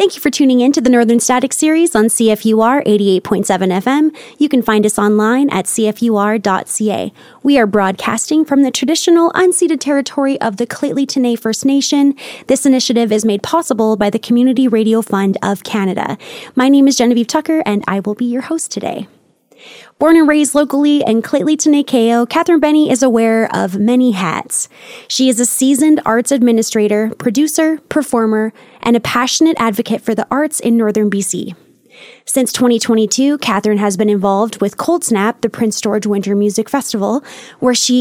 Thank you for tuning in to the Northern Static Series on CFUR 88.7 FM. You can find us online at cfur.ca. We are broadcasting from the traditional unceded territory of the Lheidli First Nation. This initiative is made possible by the Community Radio Fund of Canada. My name is Genevieve Tucker, and I will be your host today. Born and raised locally in Lheidli, Catherine Benny is aware of many hats. She is a seasoned arts administrator, producer, performer, and a passionate advocate for the arts in northern BC. Since 2022, Catherine has been involved with Cold Snap, the Prince George Winter Music Festival, where she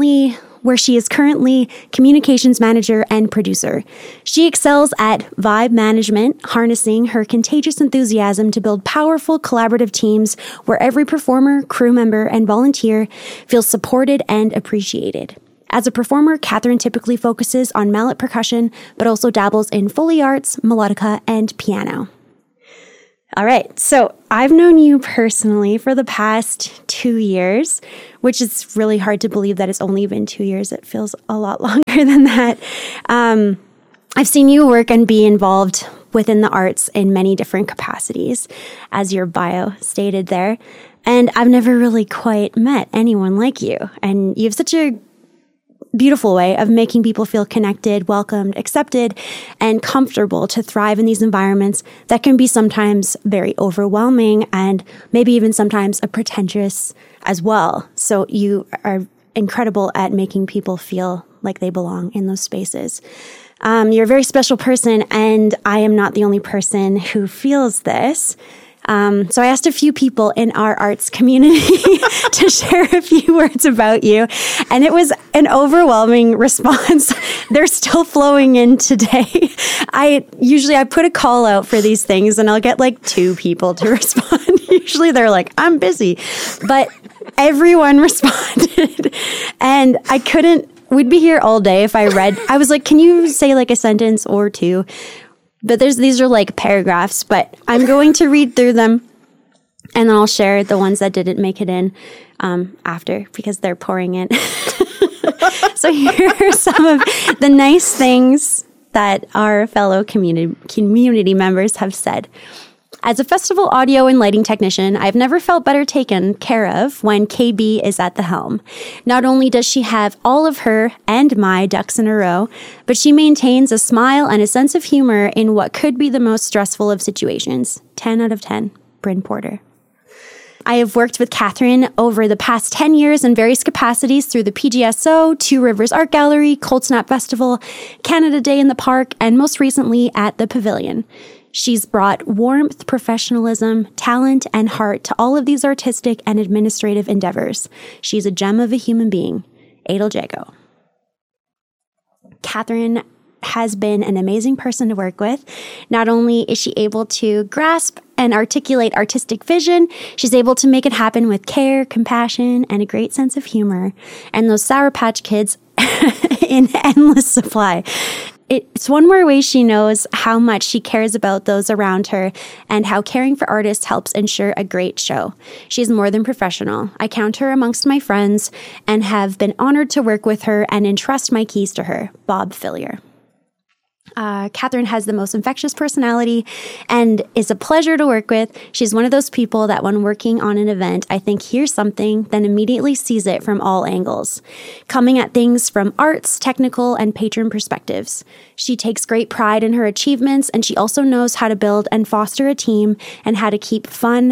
is currently communications manager and producer. She excels at vibe management, harnessing her contagious enthusiasm to build powerful collaborative teams where every performer, crew member, and volunteer feels supported and appreciated. As a performer, Catherine typically focuses on mallet percussion, but also dabbles in Foley arts, melodica, and piano. All right, so I've known you personally for the past 2 years, which is really hard to believe that it's only been 2 years. It feels a lot longer than that. I've seen you work and be involved within the arts in many different capacities, as your bio stated there. And I've never really quite met anyone like you. And you have such a beautiful way of making people feel connected, welcomed, accepted, and comfortable to thrive in these environments that can be sometimes very overwhelming and maybe even sometimes pretentious as well. So you are incredible at making people feel like they belong in those spaces. You're a very special person, and I am not the only person who feels this. So I asked a few people in our arts community to share a few words about you, and it was an overwhelming response. They're still flowing in today. I put a call out for these things, and I'll get like 2 people to respond. Usually they're like, I'm busy, but everyone responded, and we'd be here all day if I was like, can you say like a sentence or 2? But these are like paragraphs, but I'm going to read through them, and then I'll share the ones that didn't make it in after, because they're pouring in. So here are some of the nice things that our fellow community members have said. As a festival audio and lighting technician, I've never felt better taken care of when KB is at the helm. Not only does she have all of her and my ducks in a row, but she maintains a smile and a sense of humor in what could be the most stressful of situations. 10 out of 10, Bryn Porter. I have worked with Catherine over the past 10 years in various capacities through the PGSO, Two Rivers Art Gallery, Cold Snap Festival, Canada Day in the Park, and most recently at the Pavilion. She's brought warmth, professionalism, talent, and heart to all of these artistic and administrative endeavors. She's a gem of a human being. Adel Jago. Catherine has been an amazing person to work with. Not only is she able to grasp and articulate artistic vision, she's able to make it happen with care, compassion, and a great sense of humor. And those Sour Patch Kids in endless supply. It's one more way she knows how much she cares about those around her and how caring for artists helps ensure a great show. She's more than professional. I count her amongst my friends and have been honored to work with her and entrust my keys to her. Bob Fillier. Catherine has the most infectious personality and is a pleasure to work with. She's one of those people that when working on an event, I think hears something, then immediately sees it from all angles, coming at things from arts, technical, and patron perspectives. She takes great pride in her achievements, and she also knows how to build and foster a team and how to keep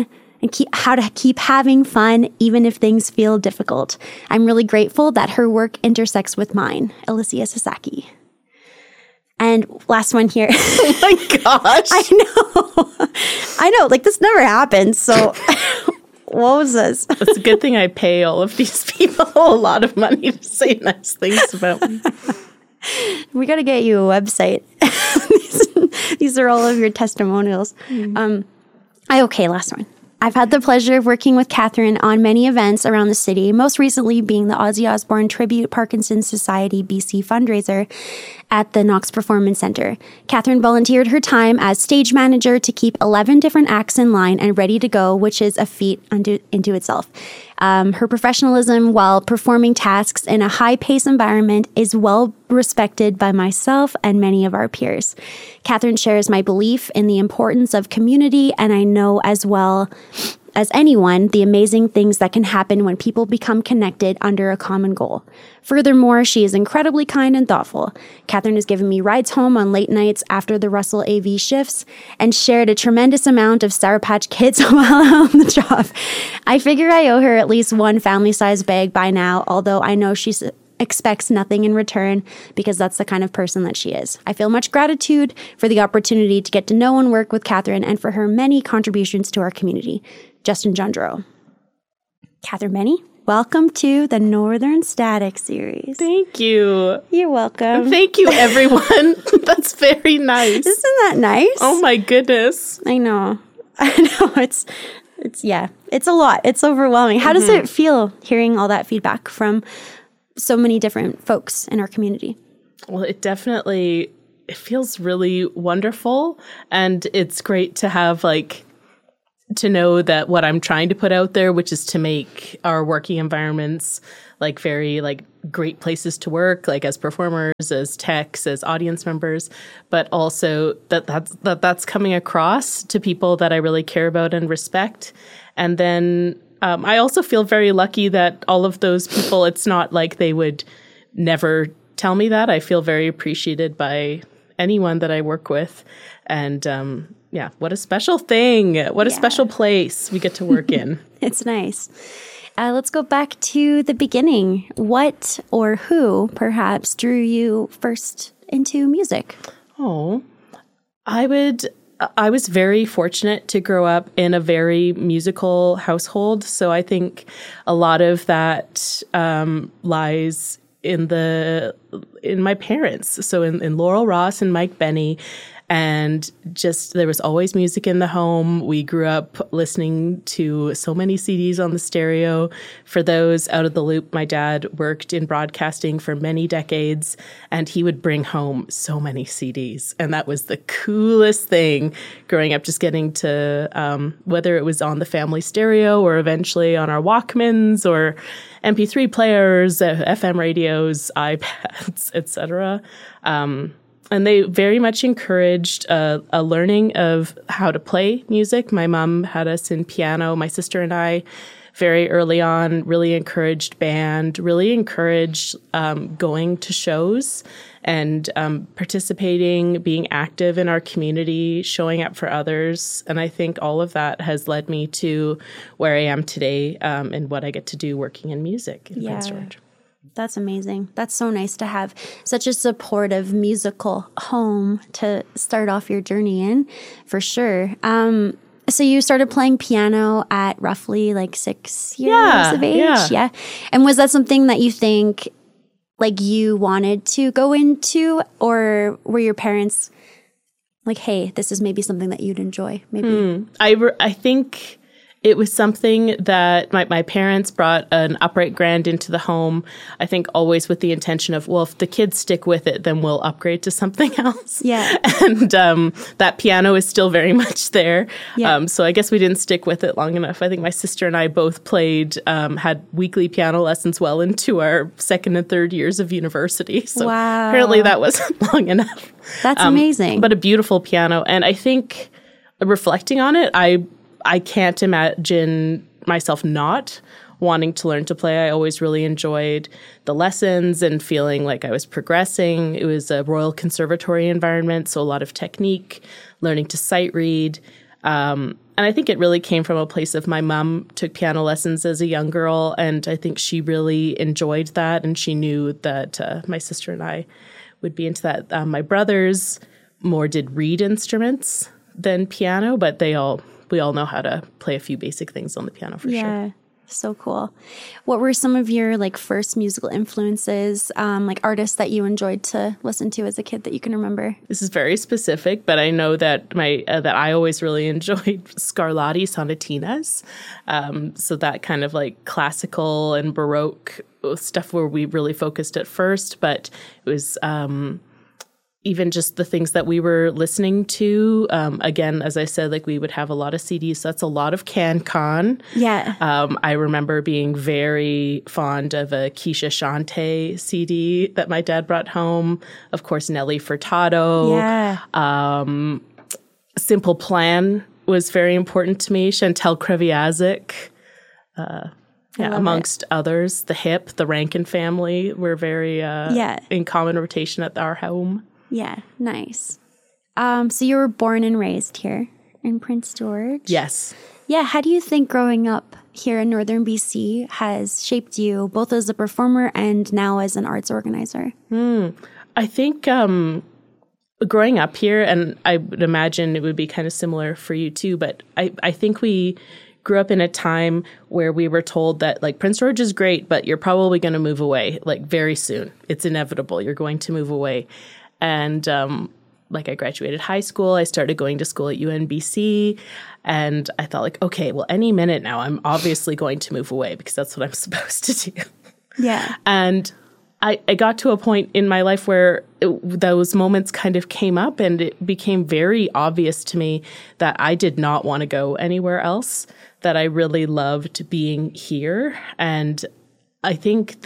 having fun even if things feel difficult. I'm really grateful that her work intersects with mine. Alicia Sasaki. And last one here. Oh my gosh. I know, like this never happened. So what was this? It's a good thing I pay all of these people a lot of money to say nice things about me. We got to get you a website. These are all of your testimonials. Last one. I've had the pleasure of working with Catherine on many events around the city, most recently being the Ozzy Osbourne Tribute Parkinson's Society BC fundraiser. at the Knox Performance Center. Catherine volunteered her time as stage manager to keep 11 different acts in line and ready to go, which is a feat into itself. Her professionalism while performing tasks in a high-paced environment is well respected by myself and many of our peers. Catherine shares my belief in the importance of community, and I know as well as anyone the amazing things that can happen when people become connected under a common goal. Furthermore, she is incredibly kind and thoughtful. Catherine has given me rides home on late nights after the Russell AV shifts and shared a tremendous amount of Sour Patch Kids while on the job. I figure I owe her at least one family-sized bag by now, although I know she expects nothing in return because that's the kind of person that she is. I feel much gratitude for the opportunity to get to know and work with Catherine and for her many contributions to our community. Justin Jundro. Catherine Benny, welcome to the Northern Static series. Thank you. You're welcome. Thank you, everyone. That's very nice. Isn't that nice? Oh my goodness. I know. It's a lot. It's overwhelming. How does it feel hearing all that feedback from so many different folks in our community? Well, it feels really wonderful, and it's great to have to know that what I'm trying to put out there, which is to make our working environments very great places to work, as performers, as techs, as audience members, but also that's coming across to people that I really care about and respect. And then I also feel very lucky that all of those people, it's not like they would never tell me that. I feel very appreciated by anyone that I work with. And what a special thing. What a special place we get to work in. It's nice. Let's go back to the beginning. What or who perhaps drew you first into music? Oh, I was very fortunate to grow up in a very musical household. So I think a lot of that lies in my parents. So in Laurel Ross and Mike Benny. And just there was always music in the home. We grew up listening to so many CDs on the stereo. For those out of the loop, my dad worked in broadcasting for many decades, and he would bring home so many CDs. And that was the coolest thing growing up, just getting to, whether it was on the family stereo or eventually on our Walkmans or MP3 players, FM radios, iPads, etc. And they very much encouraged a learning of how to play music. My mom had us in piano. My sister and I, very early on, really encouraged band, really encouraged going to shows and participating, being active in our community, showing up for others. And I think all of that has led me to where I am today and what I get to do working in music in Prince George. That's amazing. That's so nice to have such a supportive musical home to start off your journey in, for sure. So you started playing piano at roughly 6 years of age? Yeah. And was that something that you think you wanted to go into, or were your parents hey, this is maybe something that you'd enjoy? Maybe. I think it was something that my parents brought an upright grand into the home, I think always with the intention of, well, if the kids stick with it, then we'll upgrade to something else. Yeah. And that piano is still very much there. Yeah. So I guess we didn't stick with it long enough. I think my sister and I both played, had weekly piano lessons well into our second and third years of university. So apparently that wasn't long enough. That's amazing. But a beautiful piano. And I think reflecting on it, I can't imagine myself not wanting to learn to play. I always really enjoyed the lessons and feeling like I was progressing. It was a Royal Conservatory environment, so a lot of technique, learning to sight read. And I think it really came from a place of my mom took piano lessons as a young girl, and I think she really enjoyed that, and she knew that my sister and I would be into that. My brothers more did reed instruments than piano, but we all know how to play a few basic things on the piano for sure. Yeah, so cool. What were some of your first musical influences, artists that you enjoyed to listen to as a kid that you can remember? This is very specific, but I know that that I always really enjoyed Scarlatti sonatinas. So that kind of classical and Baroque stuff where we really focused at first, but it was even just the things that we were listening to. Again, as I said, like we would have a lot of CDs. So that's a lot of CanCon. Yeah. I remember being very fond of a Keisha Shante CD that my dad brought home. Of course, Nelly Furtado. Yeah. Simple Plan was very important to me. Chantal Kreviazuk. Amongst others. The Hip, the Rankin family were very in common rotation at our home. Yeah, nice. So you were born and raised here in Prince George? Yes. Yeah, how do you think growing up here in Northern BC has shaped you, both as a performer and now as an arts organizer? I think growing up here, and I would imagine it would be kind of similar for you too, but I think we grew up in a time where we were told that like Prince George is great, but you're probably going to move away like very soon. It's inevitable. You're going to move away. And like I graduated high school, I started going to school at UNBC, and I thought like, okay, well, any minute now, I'm obviously going to move away because that's what I'm supposed to do. Yeah. And I got to a point in my life where those moments kind of came up, and it became very obvious to me that I did not want to go anywhere else, that I really loved being here. And I think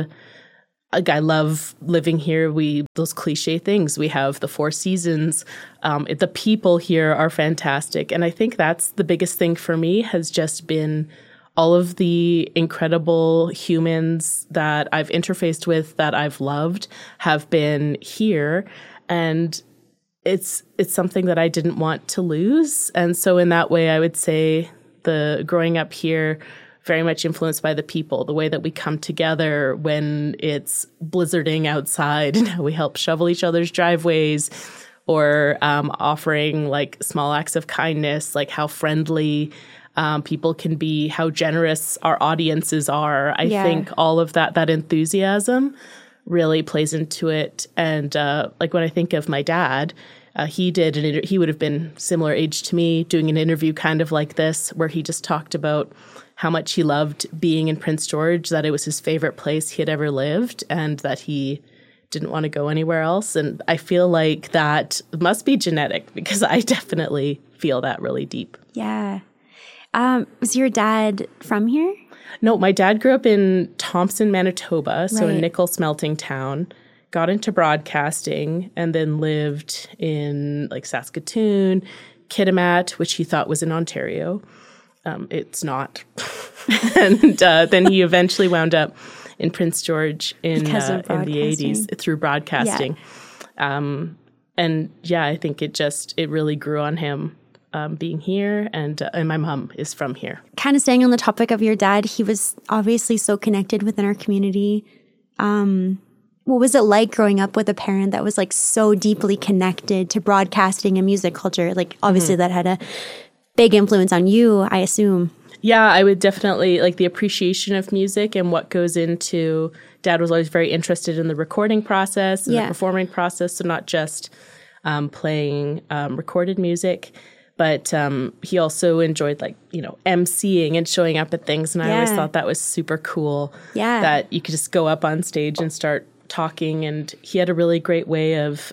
I love living here. Those cliche things. We have the 4 seasons. The people here are fantastic. And I think that's the biggest thing for me, has just been all of the incredible humans that I've interfaced with, that I've loved, have been here. And it's something that I didn't want to lose. And so in that way, I would say the growing up here, very much influenced by the people, the way that we come together when it's blizzarding outside and how we help shovel each other's driveways, or offering like small acts of kindness, like how friendly people can be, how generous our audiences are. I think all of that enthusiasm really plays into it. And like when I think of my dad, he would have been similar age to me, doing an interview kind of like this, where he just talked about how much he loved being in Prince George, that it was his favorite place he had ever lived, and that he didn't want to go anywhere else. And I feel like that must be genetic, because I definitely feel that really deep. Yeah. Was your dad from here? No, my dad grew up in Thompson, Manitoba, so a nickel smelting town. Got into broadcasting, and then lived in like Saskatoon, Kitimat, which he thought was in Ontario. It's not. And then he eventually wound up in Prince George in the 80s through broadcasting. Yeah. And yeah, I think it really grew on him being here, and my mom is from here. Kind of staying on the topic of your dad, he was obviously so connected within our community. What was it like growing up with a parent that was like so deeply connected to broadcasting and music culture? Like obviously that had a big influence on you, I assume. Yeah, I would definitely like the appreciation of music and what goes into. Dad was always very interested in the recording process and the performing process, so not just playing recorded music. But he also enjoyed emceeing and showing up at things. And I always thought that was super cool. Yeah. That you could just go up on stage and start talking. And he had a really great way of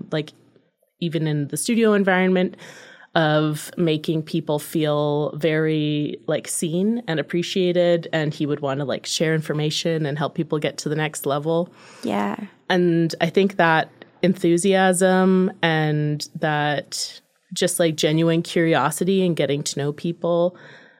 even in the studio environment, of making people feel very seen and appreciated. And he would want to share information and help people get to the next level. Yeah. And I think that enthusiasm and that just genuine curiosity and getting to know people.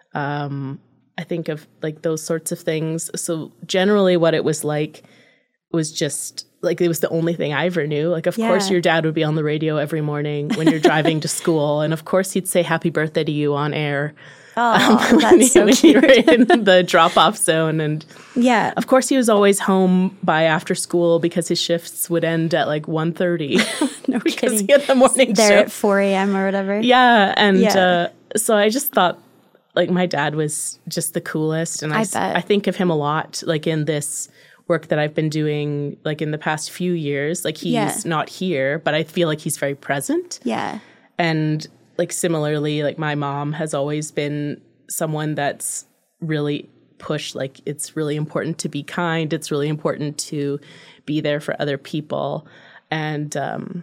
I think of those sorts of things. So generally what it was was just it was the only thing I ever knew. Of course your dad would be on the radio every morning when you're driving to school. And of course he'd say happy birthday to you on air. Oh, that's so cute. You were in the drop-off zone. And of course he was always home by after school because his shifts would end at 1:30. No because kidding. He had the morning there shift. At 4 a.m. or whatever. Yeah. And so I just thought my dad was just the coolest. And I think of him a lot in this work that I've been doing in the past few years. He's not here, but I feel like he's very present. Yeah. And similarly, my mom has always been someone that's really pushed, it's really important to be kind. It's really important to be there for other people. And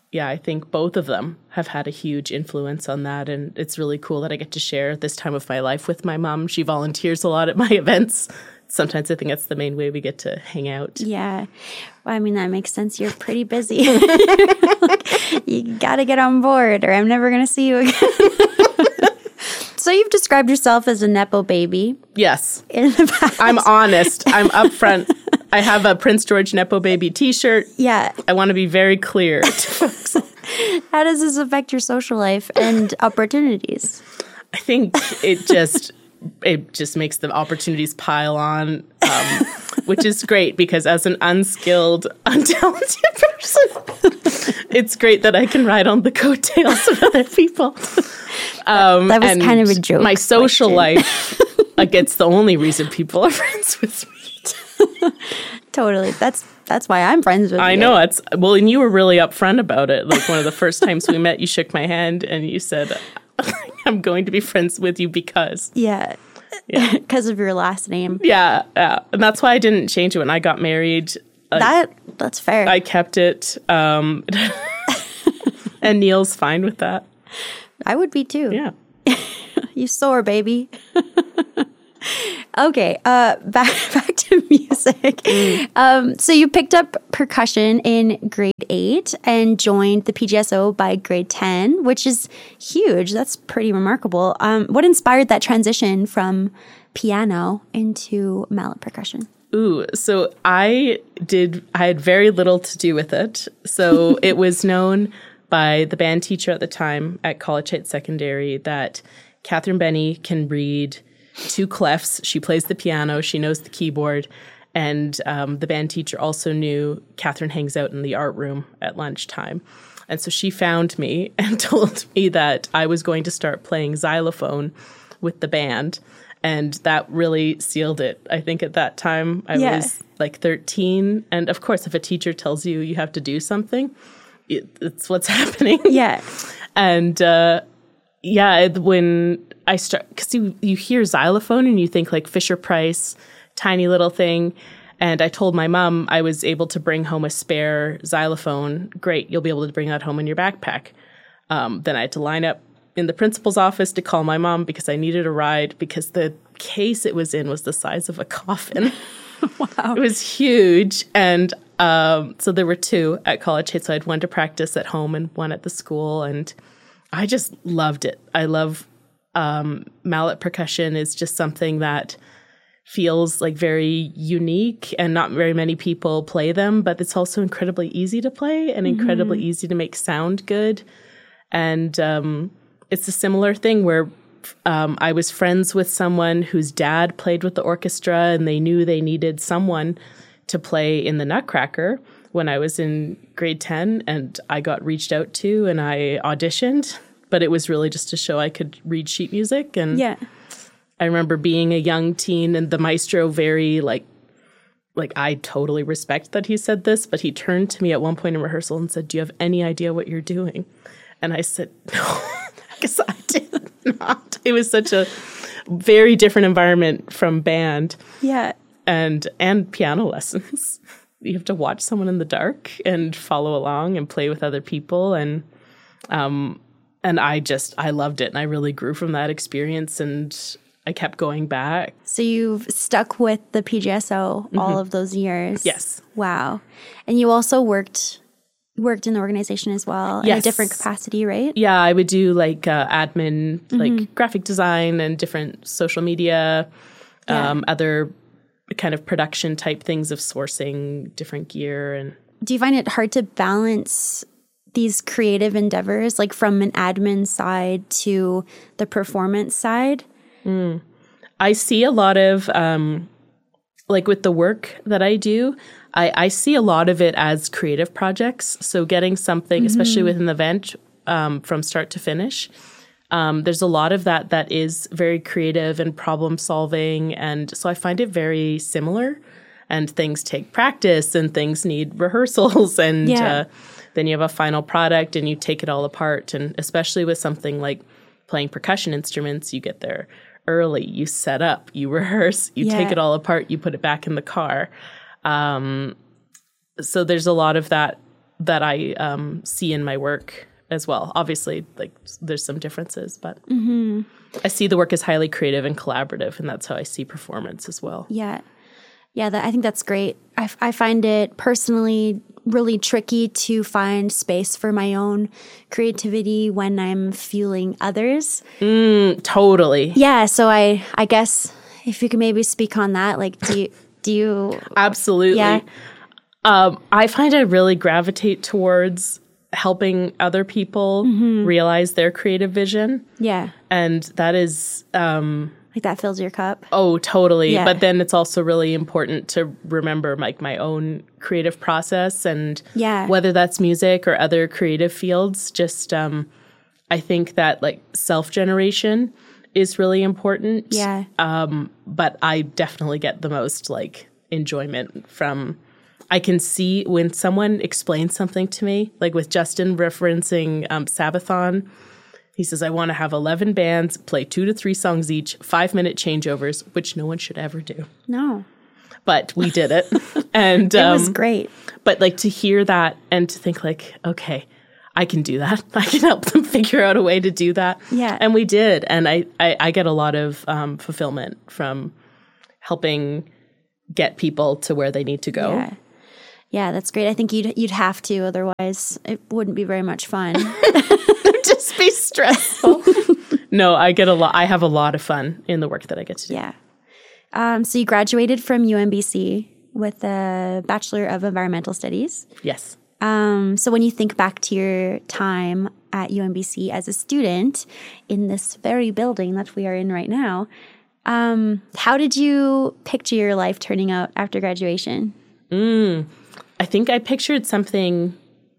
I think both of them have had a huge influence on that. And it's really cool that I get to share this time of my life with my mom. She volunteers a lot at my events. Sometimes I think that's the main way we get to hang out. Yeah. Well, I mean, that makes sense. You're pretty busy. You got to get on board or I'm never going to see you again. So you've described yourself as a Nepo baby. Yes. In the past. I'm honest. I'm upfront. I have a Prince George Nepo baby t-shirt. Yeah. I want to be very clear to folks. How does this affect your social life and opportunities? I think it just makes the opportunities pile on, which is great because as an unskilled, untalented person, it's great that I can ride on the coattails of other people. That was kind of a joke. My social life gets the only reason people are friends with me. Totally. That's why I'm friends with you. I know. And you were really upfront about it. Like one of the first times we met, you shook my hand and you said, I'm going to be friends with you because. Yeah. Because of your last name. Yeah. And that's why I didn't change it when I got married. That's fair. I kept it. And Neil's fine with that. I would be too. Yeah. You sore, baby. Okay, back to music. So you picked up percussion in grade 8 and joined the PGSO by grade 10, which is huge. That's pretty remarkable. What inspired that transition from piano into mallet percussion? Ooh, so I had very little to do with it. So it was known by the band teacher at the time at College Heights Secondary that Catherine Benny can read 2 clefs. She plays the piano. She knows the keyboard. And the band teacher also knew Catherine hangs out in the art room at lunchtime. And so she found me and told me that I was going to start playing xylophone with the band. And that really sealed it. I think at that time I was like 13. And of course, if a teacher tells you you have to do something, it's what's happening. Yeah. And when I start, because you hear xylophone and you think like Fisher-Price, tiny little thing. And I told my mom I was able to bring home a spare xylophone. Great, you'll be able to bring that home in your backpack. Then I had to line up in the principal's office to call my mom because I needed a ride because the case it was in was the size of a coffin. Wow. It was huge. And so there were 2 at College Heights. So I had one to practice at home and one at the school. And I just loved it. I love mallet percussion is just something that feels like very unique and not very many people play them, but it's also incredibly easy to play and incredibly easy to make sound good. And it's a similar thing where I was friends with someone whose dad played with the orchestra and they knew they needed someone to play in the Nutcracker when I was in grade 10 and I got reached out to and I auditioned, but it was really just to show I could read sheet music. And I remember being a young teen and the maestro very like I totally respect that he said this, but he turned to me at one point in rehearsal and said, "Do you have any idea what you're doing?" And I said, "No, because I did not." It was such a very different environment from band. Yeah. And piano lessons. You have to watch someone in the dark and follow along and play with other people. And I loved it. And I really grew from that experience and I kept going back. So you've stuck with the PGSO all of those years. Yes. Wow. And you also worked in the organization as well in a different capacity, right? Yeah, I would do like admin, like graphic design and different social media, other kind of production type things of sourcing different gear. And do you find it hard to balance these creative endeavors, like from an admin side to the performance side? I see a lot of, like with the work that I do, I see a lot of it as creative projects. So getting something, especially with an event, from start to finish, there's a lot of that is very creative and problem solving. And so I find it very similar, and things take practice and things need rehearsals. And then you have a final product and you take it all apart. And especially with something like playing percussion instruments, you get there early, you set up, you rehearse, you take it all apart, you put it back in the car. So there's a lot of that that I see in my work as well. Obviously, like there's some differences, but I see the work as highly creative and collaborative, and that's how I see performance as well. Yeah. Yeah, I think that's great. I find it personally really tricky to find space for my own creativity when I'm fueling others. Totally. Yeah, so I guess if you could maybe speak on that, like do you Absolutely. Yeah. I find I really gravitate towards helping other people realize their creative vision. Yeah. And that is Like that fills your cup. Oh, totally. Yeah. But then it's also really important to remember like my own creative process and whether that's music or other creative fields. Just I think that like self-generation is really important. Yeah. But I definitely get the most like enjoyment from I can see when someone explains something to me, like with Justin referencing Sabathon. He says, I want to have 11 bands, play 2 to 3 songs each, 5-minute changeovers, which no one should ever do. No. But we did it. And it was great. But like to hear that and to think like, okay, I can do that. I can help them figure out a way to do that. Yeah. And we did. And I get a lot of fulfillment from helping get people to where they need to go. Yeah. Yeah, that's great. I think you'd have to, otherwise it wouldn't be very much fun. Just be stressful. No, I have a lot of fun in the work that I get to do. Yeah. So you graduated from UNBC with a Bachelor of Environmental Studies. Yes. So when you think back to your time at UNBC as a student in this very building that we are in right now, how did you picture your life turning out after graduation? I think I pictured something.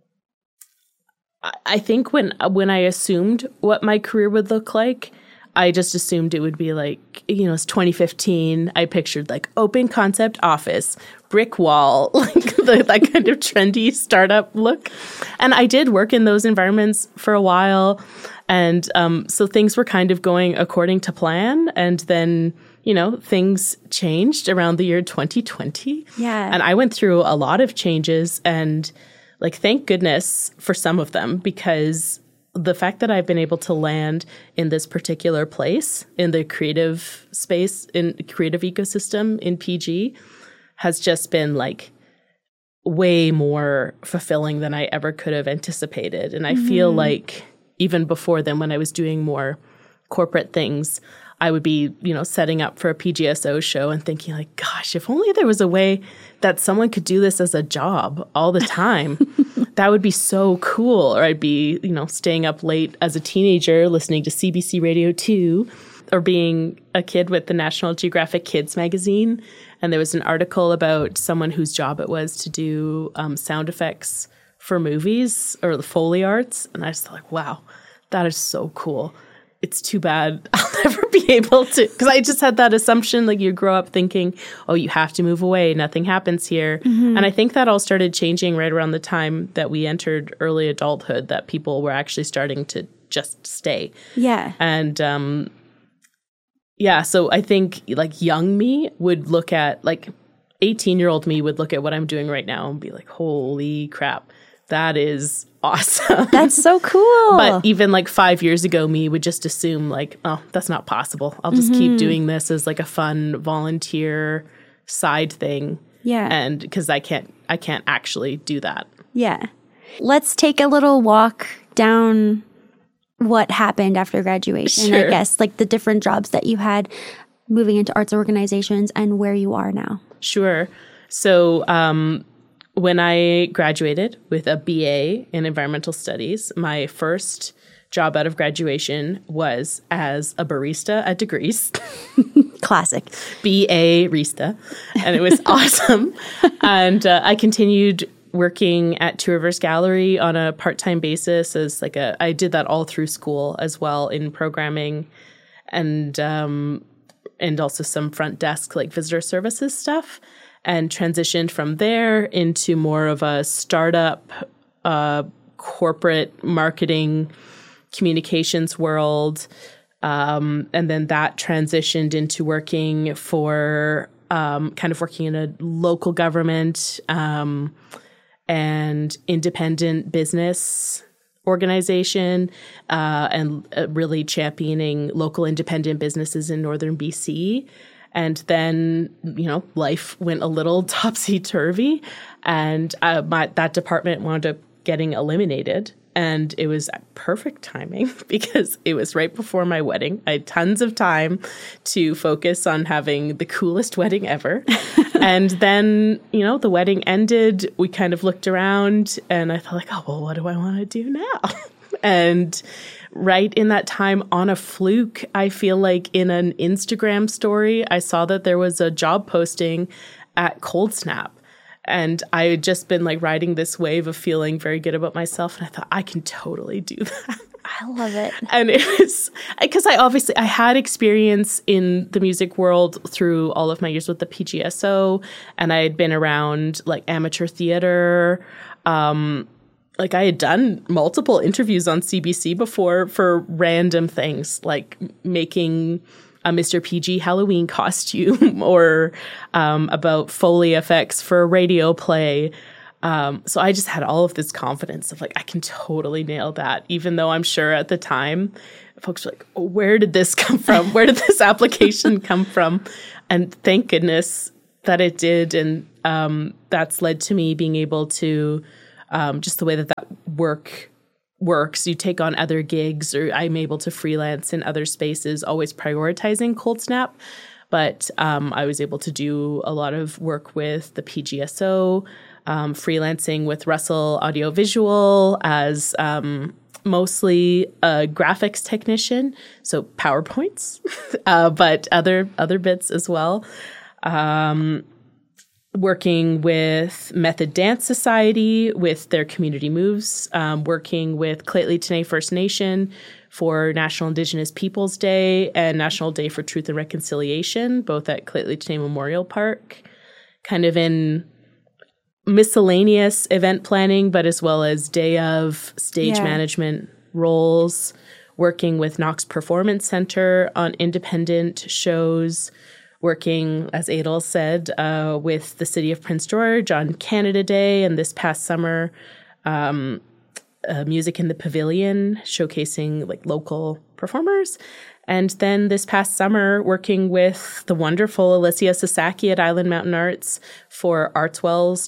I think when I assumed what my career would look like, I just assumed it would be like, it's 2015. I pictured like open concept office, brick wall, like that kind of trendy startup look. And I did work in those environments for a while. And so things were kind of going according to plan. And then, things changed around the year 2020. Yeah. And I went through a lot of changes and like, thank goodness for some of them, because the fact that I've been able to land in this particular place in the creative space, in creative ecosystem in PG has just been like way more fulfilling than I ever could have anticipated. And I feel like even before then, when I was doing more corporate things, I would be, setting up for a PGSO show and thinking like, gosh, if only there was a way that someone could do this as a job all the time, that would be so cool. Or I'd be, staying up late as a teenager listening to CBC Radio 2 or being a kid with the National Geographic Kids magazine. And there was an article about someone whose job it was to do sound effects for movies or the Foley arts. And I was like, wow, that is so cool. It's too bad I'll never be able to, because I just had that assumption, like you grow up thinking, oh, you have to move away. Nothing happens here. And I think that all started changing right around the time that we entered early adulthood, that people were actually starting to just stay. Yeah. And so I think like young me would look at, like 18-year-old me would look at what I'm doing right now and be like, holy crap, that is awesome. That's so cool. But even like 5 years ago, me would just assume like, oh, that's not possible. I'll just keep doing this as like a fun volunteer side thing. Yeah. And because I can't actually do that. Yeah. Let's take a little walk down what happened after graduation. Sure. I guess like the different jobs that you had moving into arts organizations and where you are now. Sure. So, when I graduated with a BA in environmental studies, my first job out of graduation was as a barista at Degrees. Classic. BA Rista. And it was awesome. And I continued working at Two Rivers Gallery on a part-time basis as like I did that all through school as well in programming and also some front desk like visitor services stuff. And transitioned from there into more of a startup, corporate marketing, communications world. And then that transitioned into working for, working in a local government, and and independent business organization, and really championing local independent businesses in northern BC. And then, life went a little topsy-turvy, and that department wound up getting eliminated. And it was perfect timing because it was right before my wedding. I had tons of time to focus on having the coolest wedding ever. And then, the wedding ended. We kind of looked around and I thought like, oh, well, what do I want to do now? And right in that time, on a fluke, I feel like in an Instagram story, I saw that there was a job posting at Cold Snap. And I had just been like riding this wave of feeling very good about myself. And I thought, I can totally do that. I love it. And it was because I had experience in the music world through all of my years with the PGSO. And I had been around like amateur theater. Like I had done multiple interviews on CBC before for random things like making a Mr. PG Halloween costume or about Foley effects for a radio play. So I just had all of this confidence of like, I can totally nail that, even though I'm sure at the time folks were like, oh, where did this come from? Where did this application come from? And thank goodness that it did. And that's led to me being able to just the way that works. You take on other gigs, or I'm able to freelance in other spaces, always prioritizing Cold Snap. But I was able to do a lot of work with the PGSO, freelancing with Russell Audiovisual as mostly a graphics technician, so PowerPoints, but other bits as well. Working with Method Dance Society with their community moves, working with Lheidli T'enneh First Nation for National Indigenous Peoples Day and National Day for Truth and Reconciliation, both at Lheidli T'enneh Memorial Park, kind of in miscellaneous event planning, but as well as day of stage management roles, working with Knox Performance Center on independent shows, working, as Adel said, with the City of Prince George on Canada Day, and this past summer, Music in the Pavilion, showcasing like local performers. And then this past summer, working with the wonderful Alicia Sasaki at Island Mountain Arts for Artswell's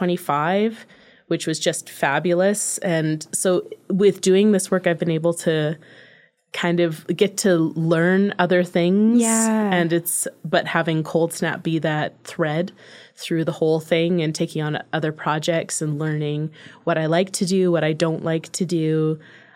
2025, which was just fabulous. And so with doing this work, I've been able to kind of get to learn other things. And but having Cold Snap be that thread through the whole thing and taking on other projects and learning what I like to do, what I don't like to do,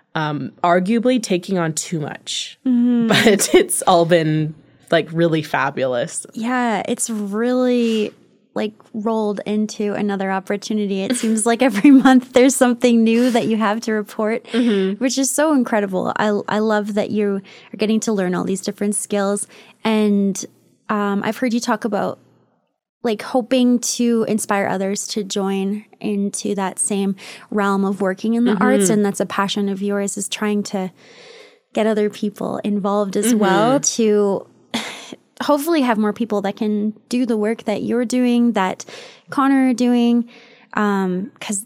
arguably taking on too much, but it's all been like really fabulous. Yeah, it's really like rolled into another opportunity. It seems like every month there's something new that you have to report, which is so incredible. I love that you are getting to learn all these different skills. And I've heard you talk about like hoping to inspire others to join into that same realm of working in the arts. And that's a passion of yours, is trying to get other people involved as well, to hopefully have more people that can do the work that you're doing, that Connor are doing, because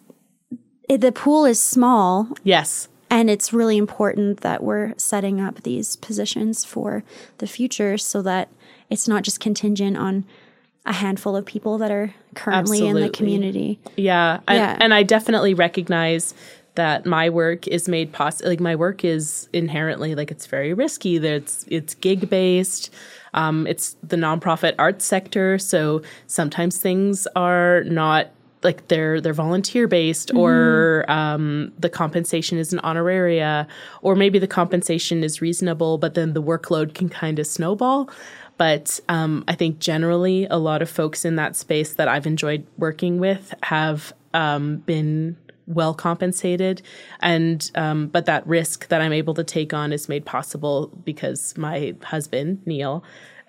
the pool is small. Yes. And it's really important that we're setting up these positions for the future so that it's not just contingent on a handful of people that are currently in the community. Yeah. And I definitely recognize that my work is made possible. Like my work is inherently like it's very risky. It's gig based. It's the nonprofit arts sector. So sometimes things are not like they're volunteer based, or the compensation is an honoraria, or maybe the compensation is reasonable, but then the workload can kind of snowball. But I think generally a lot of folks in that space that I've enjoyed working with have been well compensated, and but that risk that I'm able to take on is made possible because my husband Neil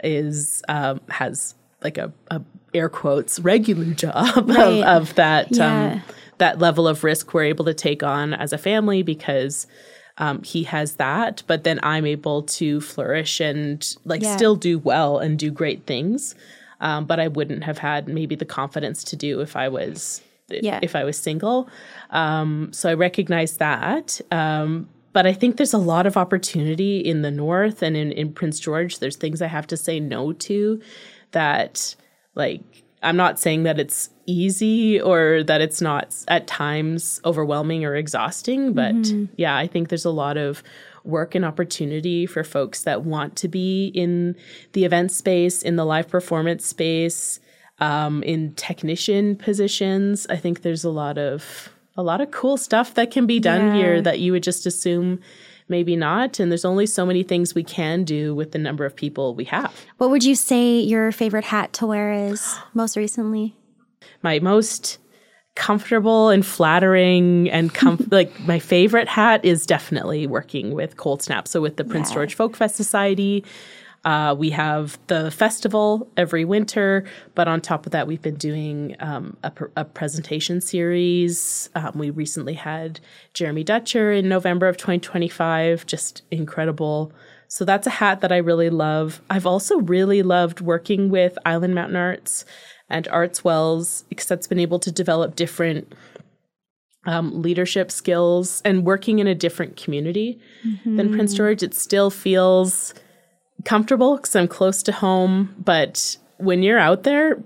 has like a air quotes regular job of that that level of risk we're able to take on as a family because he has that, but then I'm able to flourish and still do well and do great things, but I wouldn't have had maybe the confidence to do if I was if I was single. So I recognize that. But I think there's a lot of opportunity in the North and in Prince George. There's things I have to say no to that, like, I'm not saying that it's easy or that it's not at times overwhelming or exhausting, but yeah, I think there's a lot of work and opportunity for folks that want to be in the event space, in the live performance space, in technician positions. I think there's a lot of cool stuff that can be done here that you would just assume maybe not. And there's only so many things we can do with the number of people we have. What would you say your favorite hat to wear is most recently? My most comfortable and flattering and like my favorite hat is definitely working with Cold Snap. So with the Prince George Folk Fest Society, we have the festival every winter, but on top of that, we've been doing a presentation series. We recently had Jeremy Dutcher in November of 2025, just incredible. So that's a hat that I really love. I've also really loved working with Island Mountain Arts and Arts Wells, because that's been able to develop different leadership skills and working in a different community than Prince George. It still feels comfortable because I'm close to home, but when you're out there,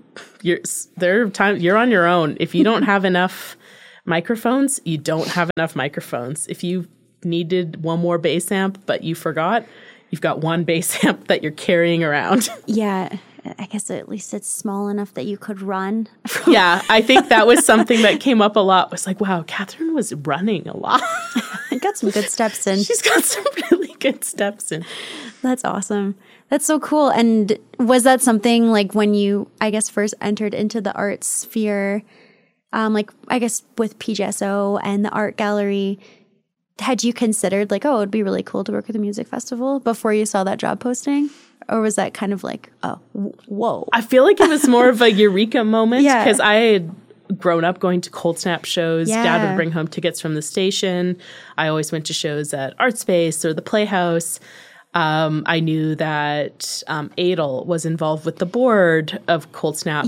you're on your own. If you don't have enough microphones, you don't have enough microphones. If you needed one more bass amp but you forgot, you've got one bass amp that you're carrying around. Yeah, I guess at least it's small enough that you could run. Yeah, I think that was something that came up a lot. Was like, wow, Catherine was running a lot. I got some good steps in. She's got some really good steps in. That's awesome. That's so cool. And was that something like when you, I guess, first entered into the art sphere, like I guess with PGSO and the art gallery, had you considered like, oh, it'd be really cool to work with a music festival before you saw that job posting? Or was that kind of like, oh, whoa? I feel like it was more of a eureka moment because I had grown up going to Cold Snap shows. Dad would bring home tickets from the station. I always went to shows at Artspace or the Playhouse. I knew that Adel was involved with the board of Cold Snap.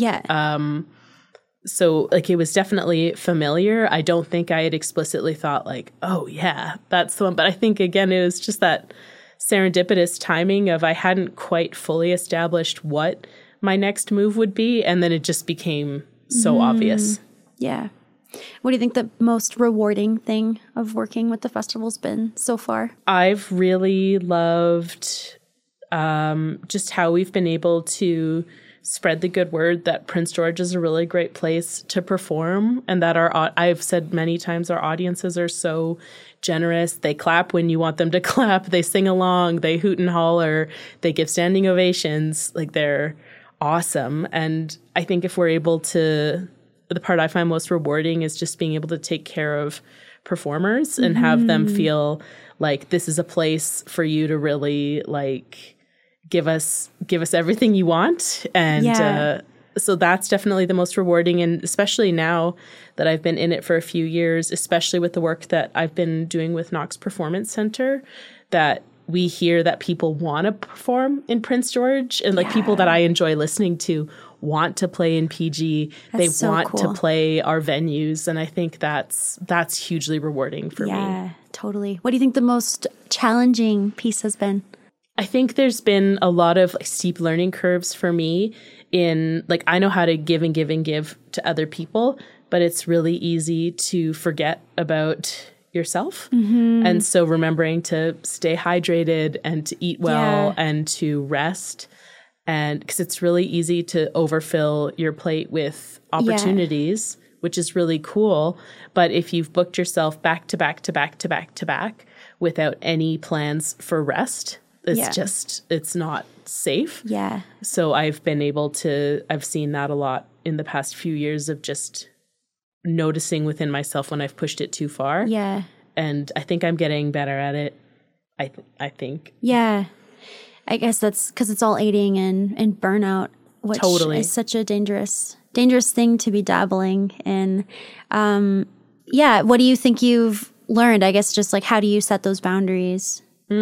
So like it was definitely familiar. I don't think I had explicitly thought like, oh yeah, that's the one. But I think again, it was just that serendipitous timing of I hadn't quite fully established what my next move would be. And then it just became so obvious. Yeah. What do you think the most rewarding thing of working with the festival's been so far? I've really loved just how we've been able to spread the good word that Prince George is a really great place to perform, and that I've said many times our audiences are so generous. They clap when you want them to clap. They sing along. They hoot and holler. They give standing ovations. Like they're awesome. And I think if we're able to, the part I find most rewarding is just being able to take care of performers and have them feel like this is a place for you to really like give us everything you want. And so that's definitely the most rewarding. And especially now that I've been in it for a few years, especially with the work that I've been doing with Knox Performance Center, that we hear that people want to perform in Prince George, and like people that I enjoy listening to want to play in PG. They want to play our venues. And I think that's hugely rewarding for me. Yeah, totally. What do you think the most challenging piece has been? I think there's been a lot of like steep learning curves for me in like, I know how to give and give and give to other people, but it's really easy to forget about yourself. And so remembering to stay hydrated and to eat well and to rest. And because it's really easy to overfill your plate with opportunities, which is really cool. But if you've booked yourself back to back to back to back to back without any plans for rest, it's not safe. Yeah. So I've seen that a lot in the past few years of just noticing within myself when I've pushed it too far. Yeah. And I think I'm getting better at it. I think. Yeah. I guess that's because it's all aiding in burnout, which is such a dangerous thing to be dabbling in. What do you think you've learned? I guess just like how do you set those boundaries?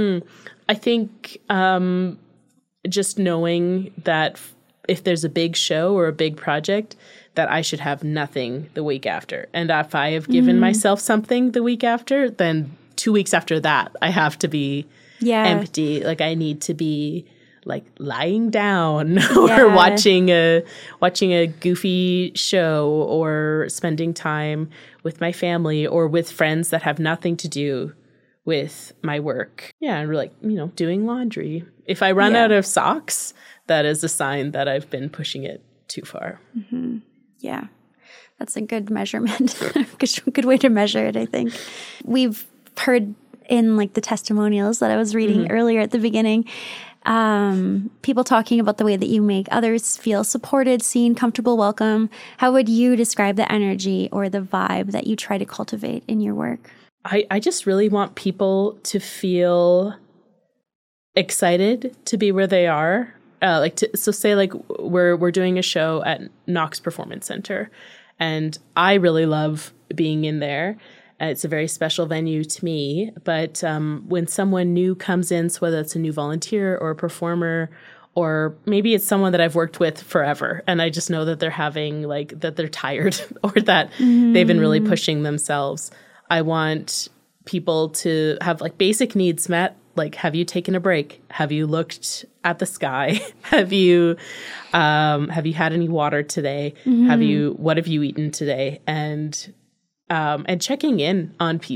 I think just knowing that if there's a big show or a big project, that I should have nothing the week after. And if I have given myself something the week after, then 2 weeks after that, I have to be empty. Like I need to be like lying down or watching a goofy show or spending time with my family or with friends that have nothing to do with my work. Yeah, and like, doing laundry. If I run out of socks, that is a sign that I've been pushing it too far. Mm-hmm. Yeah, that's a good measurement. Good way to measure it, I think. We've heard in like the testimonials that I was reading earlier at the beginning, people talking about the way that you make others feel supported, seen, comfortable, welcome. How would you describe the energy or the vibe that you try to cultivate in your work? I just really want people to feel excited to be where they are. So say like we're doing a show at Knox Performance Center, and I really love being in there. It's a very special venue to me. But when someone new comes in, so whether it's a new volunteer or a performer, or maybe it's someone that I've worked with forever, and I just know that they're that they're tired or that they've been really pushing themselves. I want people to have like basic needs met. Like, have you taken a break? Have you looked at the sky? Have you had any water today? What have you eaten today? And checking in on people.